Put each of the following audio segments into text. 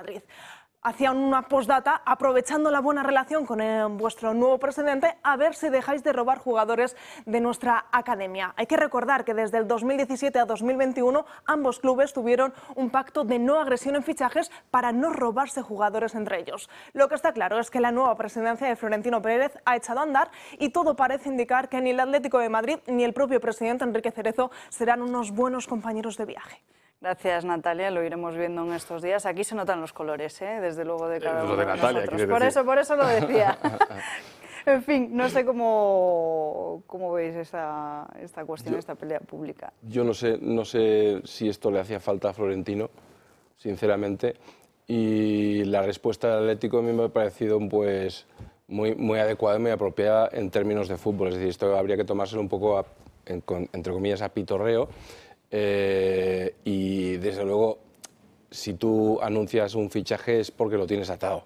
Madrid. Hacían una postdata aprovechando la buena relación con vuestro nuevo presidente, a ver si dejáis de robar jugadores de nuestra academia. Hay que recordar que desde el 2017 a 2021 ambos clubes tuvieron un pacto de no agresión en fichajes para no robarse jugadores entre ellos. Lo que está claro es que la nueva presidencia de Florentino Pérez ha echado a andar y todo parece indicar que ni el Atlético de Madrid ni el propio presidente Enrique Cerezo serán unos buenos compañeros de viaje. Gracias, Natalia, lo iremos viendo en estos días. Aquí se notan los colores, desde luego, de cada uno de Natalia, nosotros. Por eso lo decía. En fin, no sé cómo veis esta cuestión, esta pelea pública. Yo no sé si esto le hacía falta a Florentino, sinceramente, y la respuesta del Atlético a mí me ha parecido pues, muy adecuada y muy apropiada en términos de fútbol. Es decir, esto habría que tomárselo un poco, entre comillas, a pitorreo. Y desde luego, si tú anuncias un fichaje es porque lo tienes atado.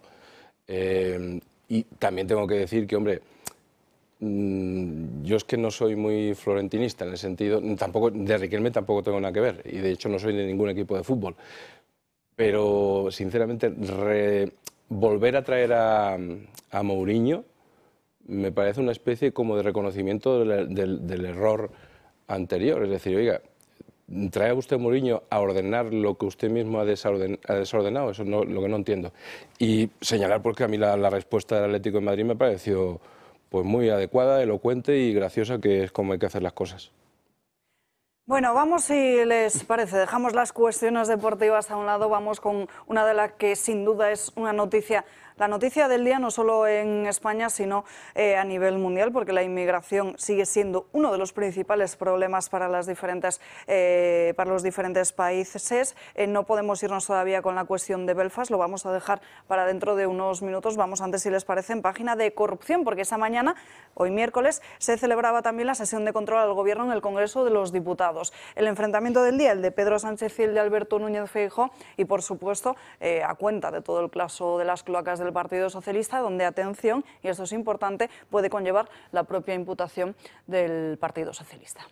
Y también tengo que decir que, hombre, yo es que no soy muy florentinista en el sentido, tampoco de Riquelme tampoco tengo nada que ver, y de hecho no soy de ningún equipo de fútbol. Pero sinceramente, volver a traer a Mourinho me parece una especie como de reconocimiento del error anterior. Es decir, oiga, ¿trae a usted Mourinho a ordenar lo que usted mismo ha desordenado? Eso es lo que no entiendo. Y señalar porque a mí la respuesta del Atlético de Madrid me pareció pues, muy adecuada, elocuente y graciosa, que es como hay que hacer las cosas. Bueno, vamos, si les parece, dejamos las cuestiones deportivas a un lado, vamos con una de las que sin duda es una noticia. La noticia del día no solo en España, sino a nivel mundial, porque la inmigración sigue siendo uno de los principales problemas para los diferentes países. No podemos irnos todavía con la cuestión de Belfast, lo vamos a dejar para dentro de unos minutos. Vamos antes, si les parece, en página de corrupción, porque esa mañana, hoy miércoles, se celebraba también la sesión de control al Gobierno en el Congreso de los Diputados. El enfrentamiento del día, el de Pedro Sánchez y el de Alberto Núñez Feijóo, y por supuesto, a cuenta de todo el caso de las cloacas del Partido Socialista, donde, atención, y esto es importante, puede conllevar la propia imputación del Partido Socialista.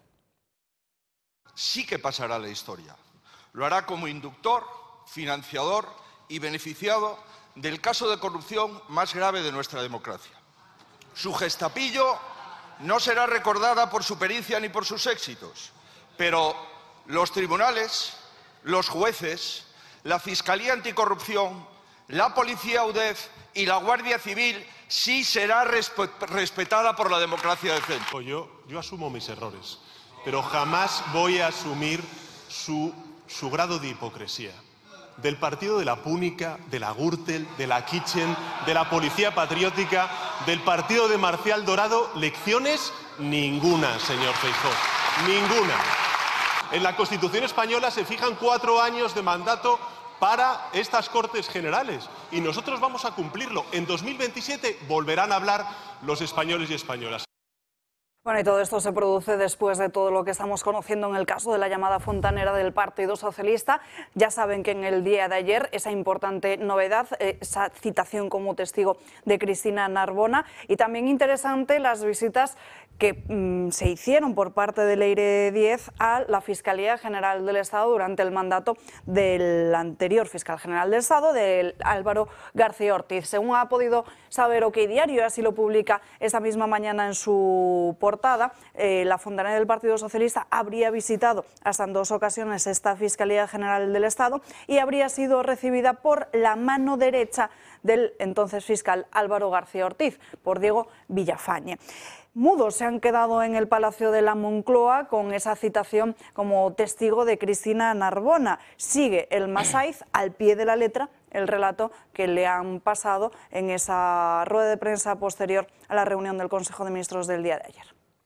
Sí que pasará a la historia. Lo hará como inductor, financiador y beneficiado del caso de corrupción más grave de nuestra democracia. Su gestapillo no será recordada por su pericia ni por sus éxitos, pero los tribunales, los jueces, la Fiscalía Anticorrupción, la Policía UDEF y la Guardia Civil sí será respetada por la democracia decente. Yo asumo mis errores, pero jamás voy a asumir su grado de hipocresía. Del partido de la Púnica, de la Gürtel, de la Kitchen, de la Policía Patriótica, del partido de Marcial Dorado, lecciones ninguna, señor Feijóo, ninguna. En la Constitución española se fijan 4 años de mandato para estas Cortes Generales y nosotros vamos a cumplirlo. En 2027 volverán a hablar los españoles y españolas. Bueno, y todo esto se produce después de todo lo que estamos conociendo en el caso de la llamada fontanera del Partido Socialista. Ya saben que en el día de ayer esa importante novedad, esa citación como testigo de Cristina Narbona, y también interesante las visitas que se hicieron por parte de Leire Díez a la Fiscalía General del Estado durante el mandato del anterior fiscal general del Estado, de Álvaro García Ortiz. Según ha podido saber OK Diario, así lo publica esta misma mañana en su portada, la fontanera del Partido Socialista habría visitado hasta en 2 ocasiones esta Fiscalía General del Estado y habría sido recibida por la mano derecha del entonces fiscal Álvaro García Ortiz, por Diego Villafañe. Mudos se han quedado en el Palacio de la Moncloa con esa citación como testigo de Cristina Narbona. Sigue el Masaiz al pie de la letra el relato que le han pasado en esa rueda de prensa posterior a la reunión del Consejo de Ministros del día de ayer.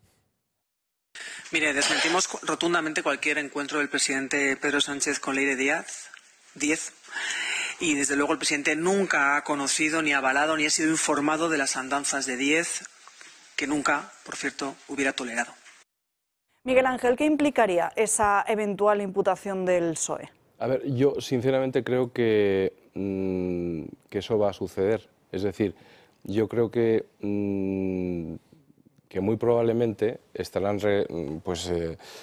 Mire, desmentimos rotundamente cualquier encuentro del presidente Pedro Sánchez con Leire Díez. Y desde luego el presidente nunca ha conocido, ni avalado, ni ha sido informado de las andanzas de Díez, que nunca, por cierto, hubiera tolerado. Miguel Ángel, ¿qué implicaría esa eventual imputación del PSOE? A ver, yo sinceramente creo que eso va a suceder. Es decir, yo creo que muy probablemente estarán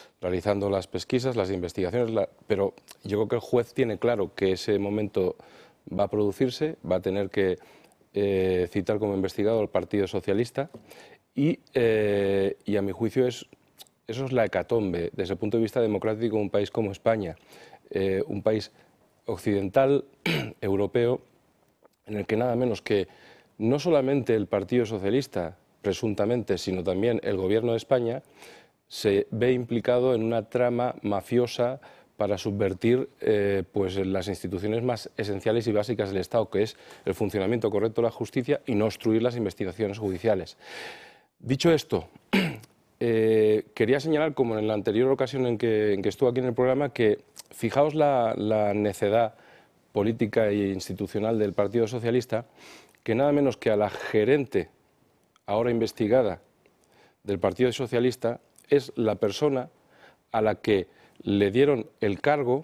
realizando las pesquisas, las investigaciones, pero yo creo que el juez tiene claro que ese momento va a producirse, va a tener que citar como investigado al Partido Socialista y a mi juicio eso es la hecatombe desde el punto de vista democrático de un país como España, un país occidental, europeo, en el que nada menos que no solamente el Partido Socialista, presuntamente, sino también el Gobierno de España, se ve implicado en una trama mafiosa para subvertir pues las instituciones más esenciales y básicas del Estado, que es el funcionamiento correcto de la justicia y no obstruir las investigaciones judiciales. Dicho esto, quería señalar, como en la anterior ocasión en que estuve aquí en el programa, que fijaos la necedad política e institucional del Partido Socialista, que nada menos que a la gerente, ahora investigada, del Partido Socialista, es la persona a la que le dieron el cargo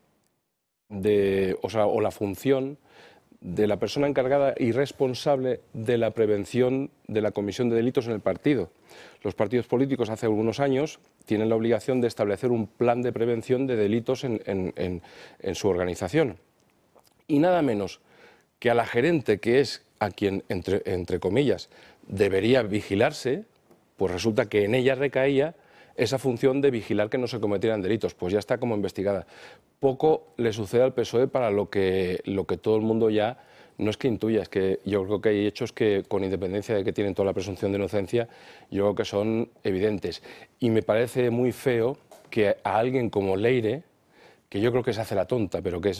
o la función de la persona encargada y responsable de la prevención de la comisión de delitos en el partido. Los partidos políticos hace algunos años tienen la obligación de establecer un plan de prevención de delitos en su organización. Y nada menos que a la gerente, que es a quien, entre comillas, debería vigilarse, pues resulta que en ella recaía esa función de vigilar que no se cometieran delitos, pues ya está como investigada. Poco le sucede al PSOE para lo que todo el mundo ya, no es que intuya, es que yo creo que hay hechos que, con independencia de que tienen toda la presunción de inocencia, yo creo que son evidentes. Y me parece muy feo que a alguien como Leire, que yo creo que se hace la tonta, pero que es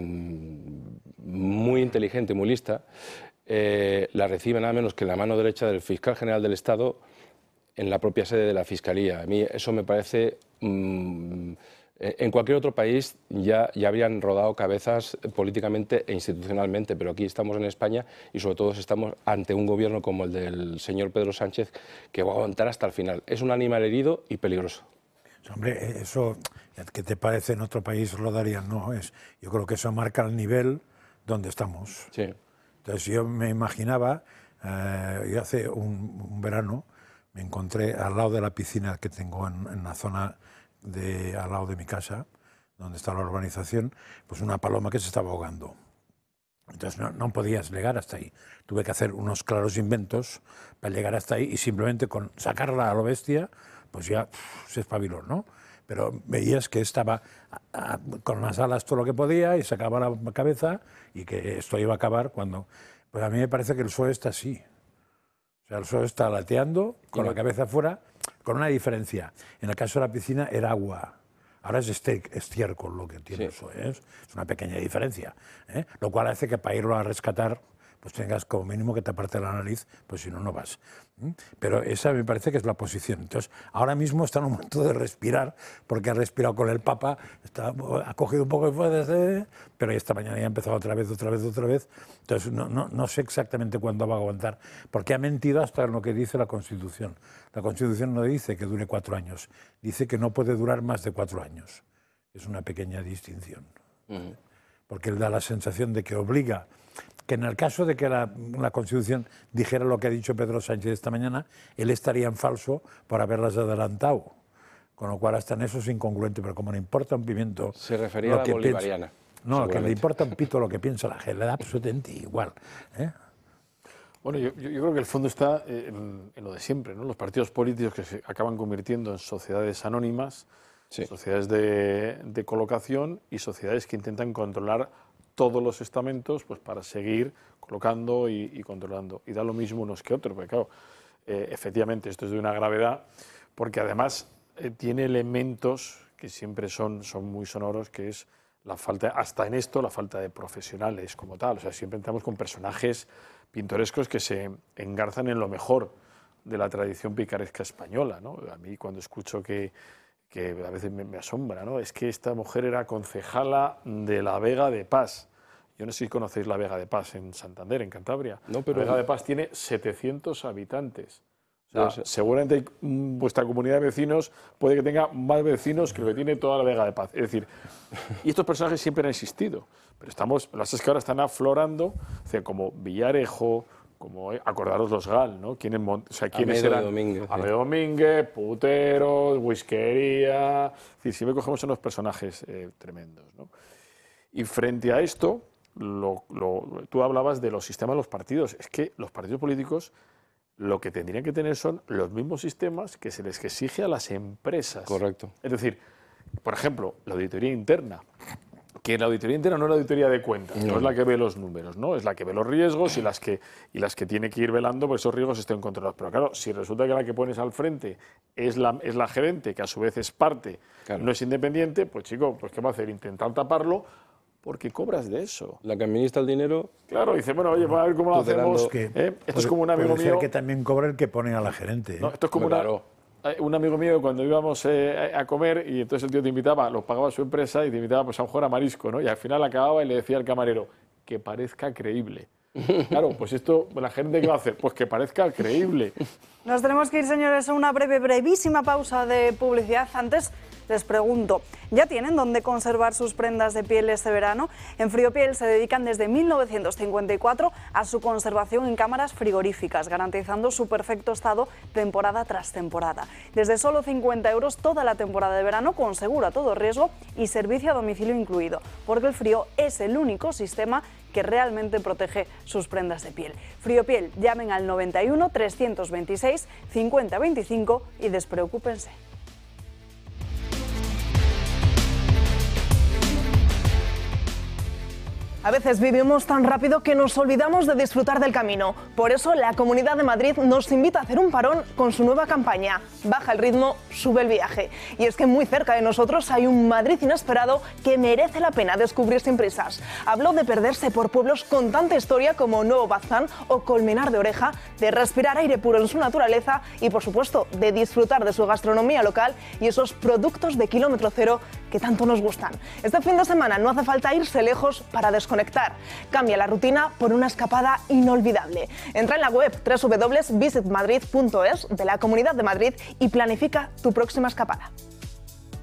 muy inteligente, muy lista, la recibe nada menos que en la mano derecha del fiscal general del Estado en la propia sede de la Fiscalía. A mí eso me parece... en cualquier otro país ya habrían rodado cabezas políticamente e institucionalmente, pero aquí estamos en España y sobre todo estamos ante un gobierno como el del señor Pedro Sánchez, que va a aguantar hasta el final. Es un animal herido y peligroso. Hombre, eso que te parece en otro país rodarían, no es. Yo creo que eso marca el nivel donde estamos. Sí. Entonces yo me imaginaba, yo hace un verano me encontré al lado de la piscina que tengo en la zona al lado de mi casa, donde está la urbanización, pues una paloma que se estaba ahogando. Entonces no podías llegar hasta ahí. Tuve que hacer unos claros inventos para llegar hasta ahí y simplemente con sacarla a lo bestia, pues ya se espabiló, ¿no? Pero veías que estaba con las alas todo lo que podía y sacaba la cabeza y que esto iba a acabar cuando... Pues a mí me parece que el PSOE está así. O sea, el PSOE está lateando con la cabeza afuera, con una diferencia. En el caso de la piscina era agua. Ahora es estiércol lo que tiene el PSOE. Es una pequeña diferencia, ¿eh? Lo cual hace que para irlo a rescatar pues tengas como mínimo que taparte la nariz, pues si no, no vas. Pero esa me parece que es la posición. Entonces, ahora mismo está en un momento de respirar, porque ha respirado con el Papa, ha cogido un poco de fuerza, pero esta mañana ya ha empezado otra vez. Entonces, no sé exactamente cuándo va a aguantar, porque ha mentido hasta en lo que dice la Constitución. La Constitución no dice que dure 4 años, dice que no puede durar más de 4 años. Es una pequeña distinción. Porque él da la sensación de que obliga, que en el caso de que la Constitución dijera lo que ha dicho Pedro Sánchez esta mañana, él estaría en falso por haberlas adelantado. Con lo cual hasta en eso es incongruente, pero como le importa un pimiento... Se refería a la bolivariana. No, que le importa un pito lo que piensa la gente, le da absolutamente igual, ¿eh? Bueno, yo creo que el fondo está en lo de siempre, ¿no? Los partidos políticos que se acaban convirtiendo en sociedades anónimas, sociedades de colocación y sociedades que intentan controlar todos los estamentos pues para seguir colocando y controlando. Y da lo mismo unos que otros, porque claro, efectivamente esto es de una gravedad, porque además tiene elementos que siempre son muy sonoros, que es la falta, hasta en esto, la falta de profesionales como tal. O sea, siempre entramos con personajes pintorescos que se engarzan en lo mejor de la tradición picaresca española, ¿no? A mí cuando escucho que a veces me asombra, ¿no? Es que esta mujer era concejala de la Vega de Pas. Yo no sé si conocéis la Vega de Pas en Santander, en Cantabria. No, pero... La Vega de Pas tiene 700 habitantes. O sea, seguramente vuestra comunidad de vecinos puede que tenga más vecinos que lo que tiene toda la Vega de Paz. Es decir, y estos personajes siempre han existido, pero las que ahora están aflorando, o sea, como Villarejo, como acordaros los GAL, ¿no? ¿Quiénes eran? Amedo Domínguez, puteros, whiskería. Es decir, siempre cogemos unos personajes tremendos, ¿no? Y frente a esto, tú hablabas de los sistemas de los partidos. Es que los partidos políticos lo que tendrían que tener son los mismos sistemas que se les exige a las empresas. Correcto. Es decir, por ejemplo, la auditoría interna. Que la auditoría interna no es la auditoría de cuentas, no es la que ve los números, ¿no? Es la que ve los riesgos y las que tiene que ir velando por esos riesgos estén controlados. Pero claro, si resulta que la que pones al frente es la gerente, que a su vez es parte, claro, no es independiente, pues chico, pues ¿qué va a hacer? Intentar taparlo porque cobras de eso. La que administra el dinero... Claro, dice, bueno, oye, a ver cómo lo hacemos. Esto es como un amigo mío... que también cobra el que pone a la gerente. No, esto es como un amigo mío cuando íbamos a comer y entonces el tío te invitaba, lo pagaba su empresa y te invitaba pues a un mejor a marisco, ¿no? Y al final acababa y le decía al camarero que parezca creíble. Claro, pues esto, la gente ¿qué va a hacer? Pues que parezca creíble. Nos tenemos que ir, señores, a una brevísima pausa de publicidad. Antes les pregunto, ¿ya tienen dónde conservar sus prendas de piel este verano? En Friopiel se dedican desde 1954 a su conservación en cámaras frigoríficas, garantizando su perfecto estado temporada tras temporada. Desde solo 50 € toda la temporada de verano, con seguro a todo riesgo y servicio a domicilio incluido, porque el frío es el único sistema que realmente protege sus prendas de piel. Friopiel, llamen al 91 326 50 25 y despreocúpense. A veces vivimos tan rápido que nos olvidamos de disfrutar del camino. Por eso la Comunidad de Madrid nos invita a hacer un parón con su nueva campaña. Baja el ritmo, sube el viaje. Y es que muy cerca de nosotros hay un Madrid inesperado que merece la pena descubrir sin prisas. Hablo de perderse por pueblos con tanta historia como Nuevo Baztán o Colmenar de Oreja, de respirar aire puro en su naturaleza y, por supuesto, de disfrutar de su gastronomía local y esos productos de kilómetro cero que tanto nos gustan. Este fin de semana no hace falta irse lejos para desconectar. Cambia la rutina por una escapada inolvidable. Entra en la web www.visitmadrid.es de la Comunidad de Madrid y planifica tu próxima escapada.